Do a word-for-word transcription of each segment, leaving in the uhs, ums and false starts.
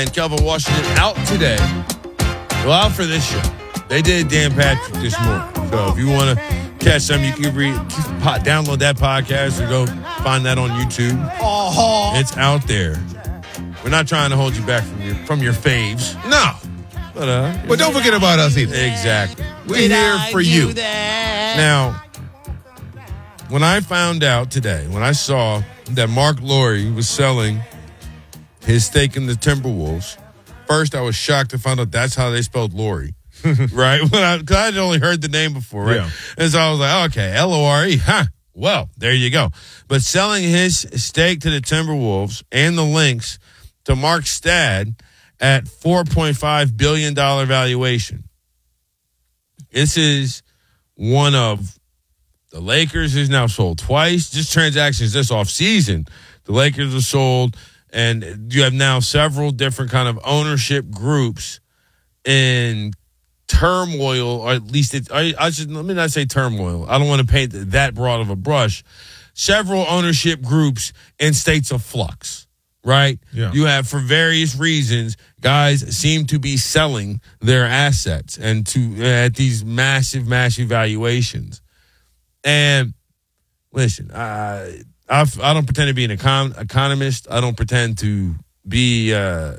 and Kelvin Washington out today. Well, out for this show. They did Dan Patrick this morning. So if you want to catch them, you can read, download that podcast or go find that on YouTube. Uh-huh. It's out there. We're not trying to hold you back from your from your faves. No. But, uh, but don't forget about us either. Exactly. We're Did here I for you. That? Now, when I found out today, when I saw that Mark Lowry was selling his stake in the Timberwolves, first I was shocked to find out that's how they spelled Lowry. Right? Because I had only heard the name before, right? Yeah. And so I was like, okay, L O R E, huh? Well, there you go. But selling his stake to the Timberwolves and the Lynx to Mark Stad at four point five billion dollars valuation. This is one of the Lakers is now sold twice. Just transactions this offseason. The Lakers are sold, and you have now several different kind of ownership groups in turmoil, or at least it, I, I should, let me not say turmoil. I don't want to paint that broad of a brush. Several ownership groups in states of flux, right? Yeah. You have, for various reasons, guys seem to be selling their assets and to at these massive, massive valuations. And listen, I, I, I don't pretend to be an econ, economist. I don't pretend to be uh,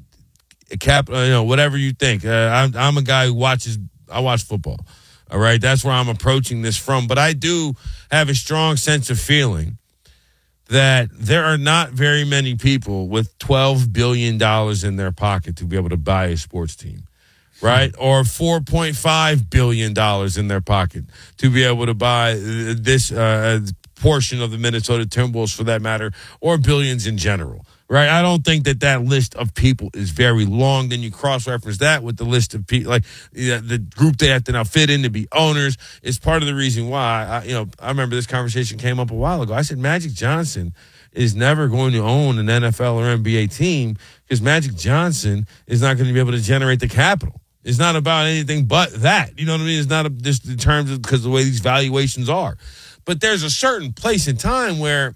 a cap, you know, whatever you think. Uh, I'm, I'm a guy who watches, I watch football. All right. That's where I'm approaching this from. But I do have a strong sense of feeling that there are not very many people with twelve billion dollars in their pocket to be able to buy a sports team, right? Hmm. Or four point five billion dollars in their pocket to be able to buy this uh, portion of the Minnesota Timberwolves, for that matter, or billions in general. Right, I don't think that that list of people is very long. Then you cross-reference that with the list of people, like you know, the group they have to now fit in to be owners. Is part of the reason why. I, you know, I remember this conversation came up a while ago. I said Magic Johnson is never going to own an N F L or N B A team because Magic Johnson is not going to be able to generate the capital. It's not about anything but that. You know what I mean? It's not a, just in terms of because of the way these valuations are. But there's a certain place in time where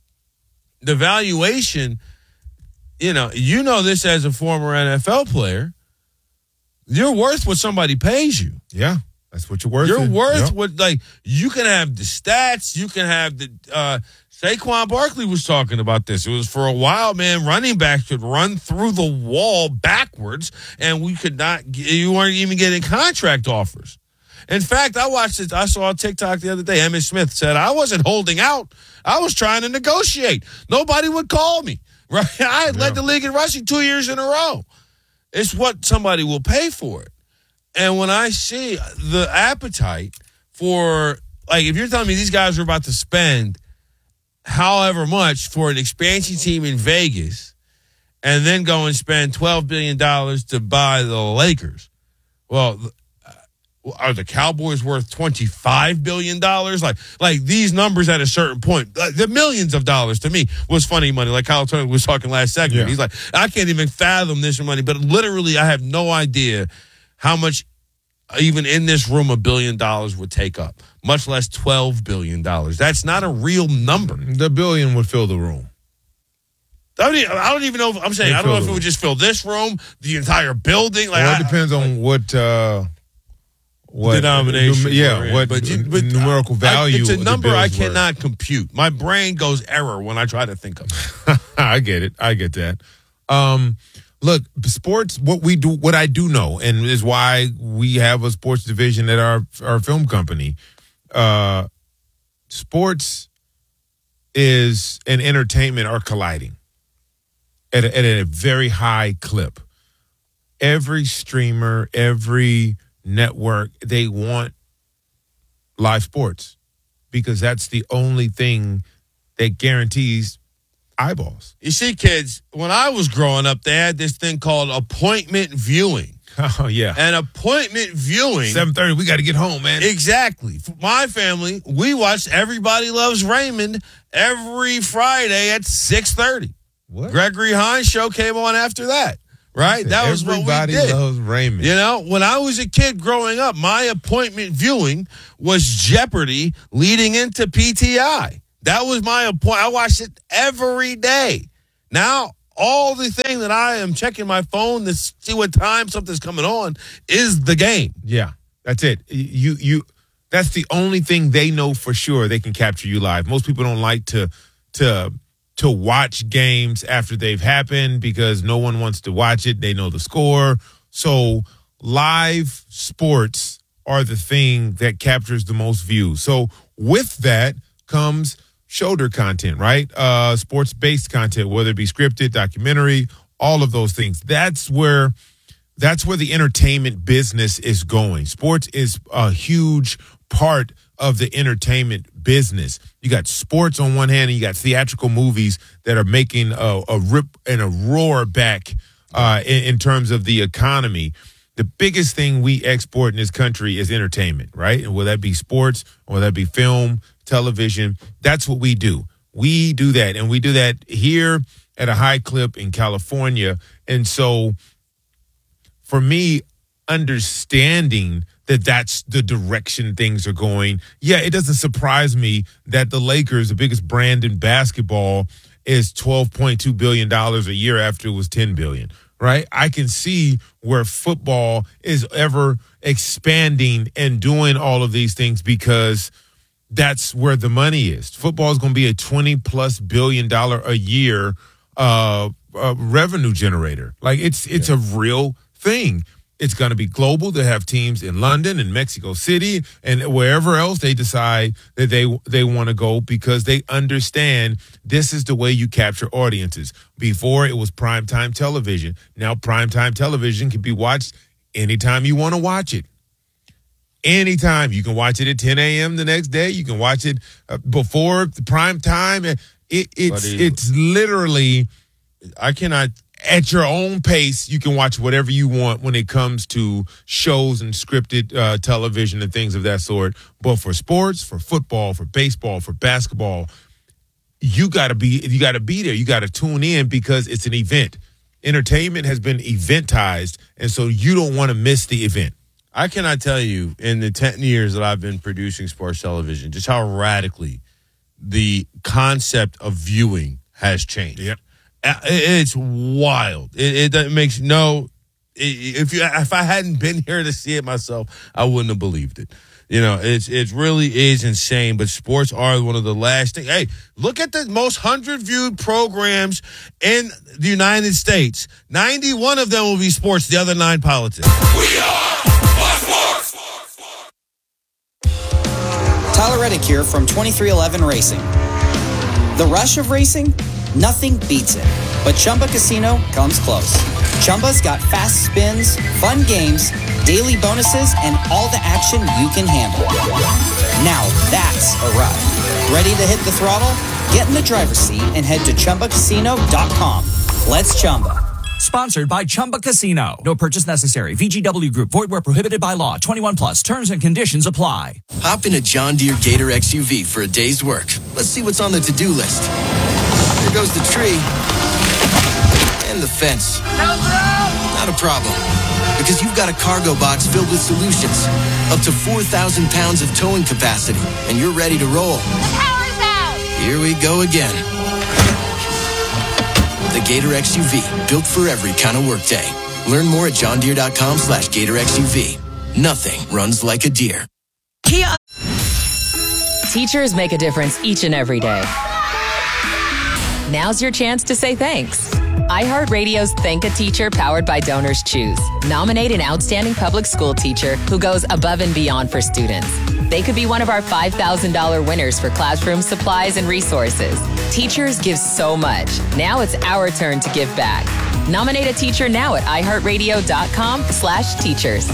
the valuation. You know, you know this as a former N F L player. You're worth what somebody pays you. Yeah, that's what you're worth. You're it. worth yep. what, like, you can have the stats. You can have the, uh, Saquon Barkley was talking about this. It was for a while, man, running backs could run through the wall backwards, and we could not, you weren't even getting contract offers. In fact, I watched it. I saw a TikTok the other day. Emmitt Smith said, I wasn't holding out. I was trying to negotiate. Nobody would call me. Right, I had yeah. led the league in rushing two years in a row. It's what somebody will pay for it. And when I see the appetite for, like, if you're telling me these guys are about to spend however much for an expansion team in Vegas and then go and spend twelve billion dollars to buy the Lakers, well, are the Cowboys worth twenty-five billion dollars? Like, like these numbers at a certain point, like the millions of dollars to me was funny money. Like Kyle Turner was talking last segment. Yeah. He's like, I can't even fathom this money, but literally I have no idea how much even in this room a billion dollars would take up, much less twelve billion dollars. That's not a real number. The billion would fill the room. I don't, even, I don't even know if I'm saying, I don't know if it would just fill this room, the entire building. Like, well, it I, depends on like, what, uh, What denomination? Yeah, what but, you, but numerical value? I, it's a number I cannot worth. compute. My brain goes error when I try to think of it. I get it. I get that. Um, look, sports. What we do, what I do know, and is why we have a sports division at our our film company. Uh, sports is and entertainment are colliding at a, at a very high clip. Every streamer, every network, they want live sports because that's the only thing that guarantees eyeballs. You see, kids, when I was growing up, they had this thing called appointment viewing. Oh, yeah. And appointment viewing. seven thirty, we got to get home, man. Exactly. For my family, we watched Everybody Loves Raymond every Friday at six thirty. What? Gregory Hines show came on after that. Right? That was what we did. Everybody Loves Raymond. You know, when I was a kid growing up, my appointment viewing was Jeopardy leading into P T I. That was my appointment. I watched it every day. Now, all the thing that I am checking my phone to see what time something's coming on is the game. Yeah, that's it. You you that's the only thing they know for sure they can capture you live. Most people don't like to to to watch games after they've happened because no one wants to watch it. They know the score. So live sports are the thing that captures the most views. So with that comes shoulder content, right? Uh, sports-based content, whether it be scripted, documentary, all of those things. That's where that's where the entertainment business is going. Sports is a huge part of the entertainment business. You got sports on one hand, and you got theatrical movies that are making a, a rip and a roar back uh, in, in terms of the economy. The biggest thing we export in this country is entertainment, right? And whether that be sports or whether that be film, television, that's what we do. We do that, and we do that here at a high clip in California. And so for me, understanding that that's the direction things are going, yeah, it doesn't surprise me that the Lakers, the biggest brand in basketball, is twelve point two billion dollars a year after it was ten billion dollars. Right? I can see where football is ever expanding and doing all of these things because that's where the money is. Football is going to be a twenty plus billion dollar a year uh, uh, revenue generator. Like it's it's yeah. a real thing. It's going to be global. They have teams in London and Mexico City and wherever else they decide that they they want to go because they understand this is the way you capture audiences. Before it was primetime television. Now primetime television can be watched anytime you want to watch it. Anytime. You can watch it at ten a.m. the next day. You can watch it uh, before the prime time. It, it's, it's literally, I cannot... At your own pace, you can watch whatever you want when it comes to shows and scripted uh, television and things of that sort. But for sports, for football, for baseball, for basketball, you gotta be you gotta be there. You gotta tune in because it's an event. Entertainment has been eventized, and so you don't want to miss the event. I cannot tell you in the ten years that I've been producing sports television just how radically the concept of viewing has changed. Yep. It's wild. It, it makes no. If you if I hadn't been here to see it myself, I wouldn't have believed it. You know, it's it really is insane. But sports are one of the last things. Hey, look at the most hundred viewed programs in the United States. Ninety-one of them will be sports. The other nine politics. We are sports. Tyler Reddick here from twenty-three eleven Racing. The rush of racing. Nothing beats it, but Chumba Casino comes close. Chumba's got fast spins, fun games, daily bonuses, and all the action you can handle. Now that's a ride. Ready to hit the throttle? Get in the driver's seat and head to Chumba Casino dot com. Let's Chumba. Sponsored by Chumba Casino. No purchase necessary. V G W Group. Void where prohibited by law. twenty-one plus. Terms and conditions apply. Hop in a John Deere Gator X U V for a day's work. Let's see what's on the to-do list. There goes the tree. And the fence. Not a problem. Because you've got a cargo box filled with solutions. Up to four thousand pounds of towing capacity. And you're ready to roll. The power's out! Here we go again. The Gator X U V. Built for every kind of workday. Learn more at john deere dot com slash gator X U V. Nothing runs like a deer. Kia. Teachers make a difference each and every day. Now's your chance to say thanks. iHeartRadio's Thank a Teacher powered by Donors Choose. Nominate an outstanding public school teacher who goes above and beyond for students. They could be one of our five thousand dollars winners for classroom supplies and resources. Teachers give so much. Now it's our turn to give back. Nominate a teacher now at iHeartRadio dot com slash teachers.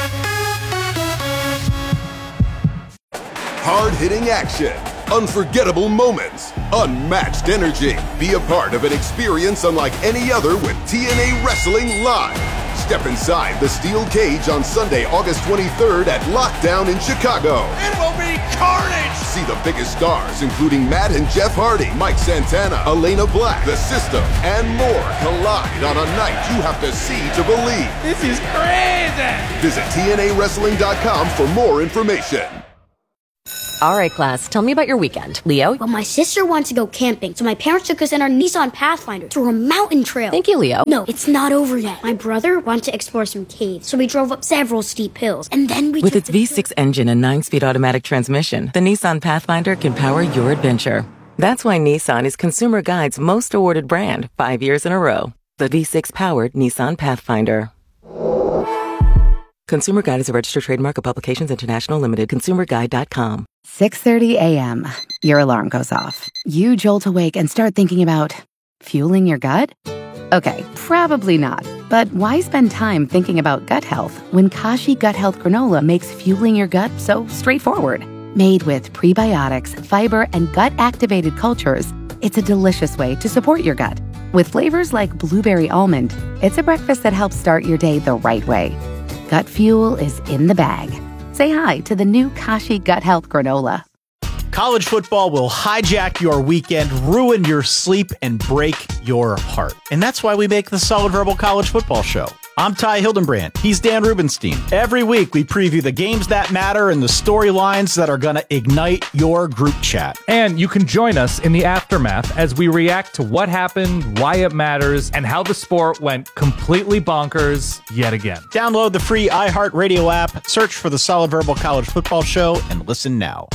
Hard-hitting action. Unforgettable moments, unmatched energy. Be a part of an experience unlike any other with T N A Wrestling Live. Step inside the steel cage on Sunday, August twenty-third at Lockdown in Chicago. It will be carnage! See the biggest stars, including Matt and Jeff Hardy, Mike Santana, Elena Black, The System, and more collide on a night you have to see to believe. This is crazy! Visit T N A Wrestling dot com for more information. All right, class, tell me about your weekend. Leo? Well, my sister wanted to go camping, so my parents took us in our Nissan Pathfinder to a mountain trail. Thank you, Leo. No, it's not over yet. My brother wanted to explore some caves, so we drove up several steep hills, and then we With took its V six engine and nine-speed automatic transmission, the Nissan Pathfinder can power your adventure. That's why Nissan is Consumer Guide's most awarded brand five years in a row. The V six-powered Nissan Pathfinder. Consumer Guide is a registered trademark of Publications International Limited, consumer guide dot com. six thirty a.m. Your alarm goes off. You jolt awake and start thinking about fueling your gut? Okay, probably not. But why spend time thinking about gut health when Kashi Gut Health Granola makes fueling your gut so straightforward? Made with prebiotics, fiber, and gut-activated cultures, it's a delicious way to support your gut. With flavors like blueberry almond, it's a breakfast that helps start your day the right way. Gut fuel is in the bag. Say hi to the new Kashi Gut Health Granola. College football will hijack your weekend, ruin your sleep, and break your heart. And that's why we make the Solid Verbal College Football Show. I'm Ty Hildenbrand. He's Dan Rubenstein. Every week, we preview the games that matter and the storylines that are going to ignite your group chat. And you can join us in the aftermath as we react to what happened, why it matters, and how the sport went completely bonkers yet again. Download the free iHeartRadio app, search for the Solid Verbal College Football Show, and listen now.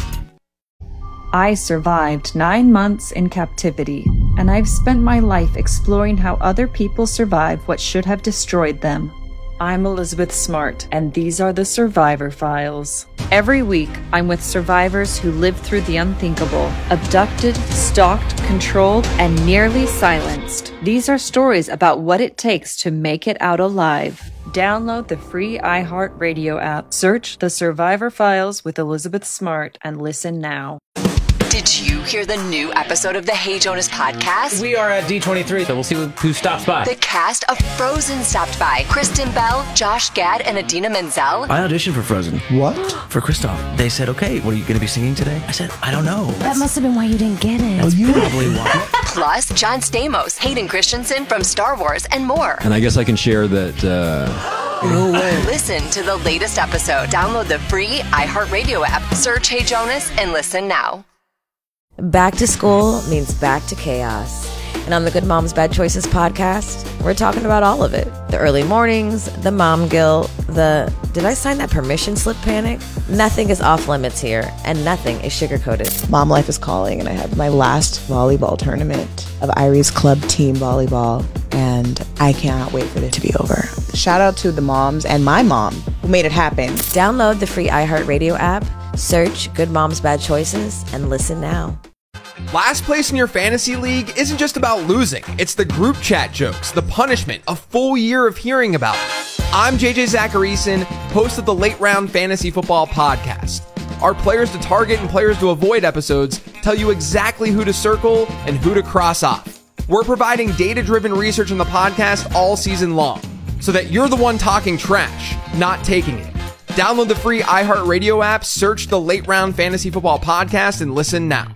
I survived nine months in captivity, and I've spent my life exploring how other people survive what should have destroyed them. I'm Elizabeth Smart, and these are the Survivor Files. Every week, I'm with survivors who lived through the unthinkable, abducted, stalked, controlled, and nearly silenced. These are stories about what it takes to make it out alive. Download the free iHeartRadio app, search The Survivor Files with Elizabeth Smart, and listen now. Did you hear the new episode of the Hey Jonas podcast? We are at D twenty-three, so we'll see who stops by. The cast of Frozen stopped by. Kristen Bell, Josh Gad, and Idina Menzel. I auditioned for Frozen. What? For Kristoff. They said, okay, what are you going to be singing today? I said, I don't know. That must have been why you didn't get it. That's you probably why. Plus, John Stamos, Hayden Christensen from Star Wars, and more. And I guess I can share that... Uh... No way. Listen to the latest episode. Download the free iHeartRadio app. Search Hey Jonas and listen now. Back to school means back to chaos. And on the Good Moms Bad Choices podcast, we're talking about all of it. The early mornings, the mom guilt, the did I sign that permission slip panic? Nothing is off limits here, and nothing is sugar-coated. Mom life is calling, and I have my last volleyball tournament of Irie's club team volleyball, and I cannot wait for it to be over. Shout out to the moms and my mom who made it happen. Download the free iHeartRadio app, search Good Moms Bad Choices, and listen now. Last place in your fantasy league isn't just about losing. It's the group chat jokes, the punishment, a full year of hearing about it. I'm J J Zacharyson, host of the Late Round Fantasy Football Podcast. Our Players to Target and Players to Avoid episodes tell you exactly who to circle and who to cross off. We're providing data-driven research in the podcast all season long, so that you're the one talking trash, not taking it. Download the free iHeartRadio app, search the Late Round Fantasy Football Podcast, and listen now.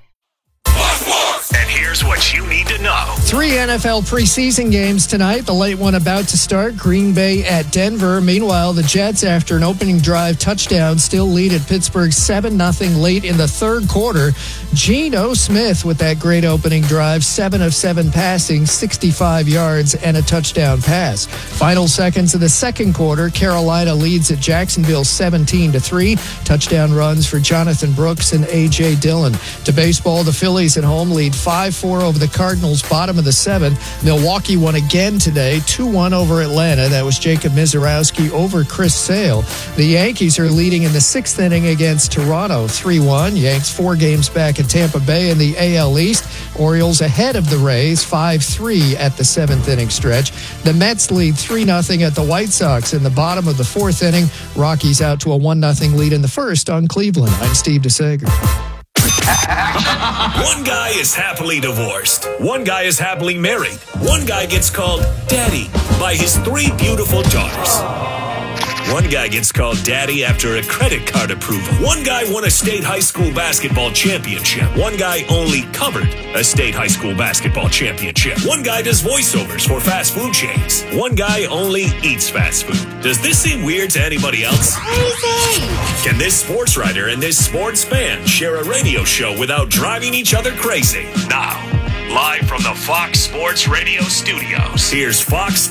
And here's what you need to know. Three N F L preseason games tonight. The late one about to start. Green Bay at Denver. Meanwhile, the Jets, after an opening drive touchdown, still lead at Pittsburgh seven nothing late in the third quarter. Geno Smith with that great opening drive. seven of seven passing, sixty-five yards, and a touchdown pass. Final seconds of the second quarter. Carolina leads at Jacksonville seventeen to three. Touchdown runs for Jonathan Brooks and A J Dillon. To baseball, the Phillies at home lead five four over the Cardinals, bottom of the seventh. Milwaukee won again today, two one over Atlanta. That was Jacob Mizorowski over Chris Sale. The Yankees are leading in the sixth inning against Toronto, three one. Yanks four games back at Tampa Bay in the A L East. Orioles ahead of the Rays, five three at the seventh inning stretch. The Mets lead three nothing at the White Sox in the bottom of the fourth inning. Rockies out to a one nothing lead in the first on Cleveland. I'm Steve DeSager. One guy is happily divorced. One guy is happily married. One guy gets called daddy by his three beautiful daughters. One guy gets called daddy after a credit card approval. One guy won a state high school basketball championship. One guy only covered a state high school basketball championship. One guy does voiceovers for fast food chains. One guy only eats fast food. Does this seem weird to anybody else? Crazy! Can this sports writer and this sports fan share a radio show without driving each other crazy? Now, live from the Fox Sports Radio studios, here's Fox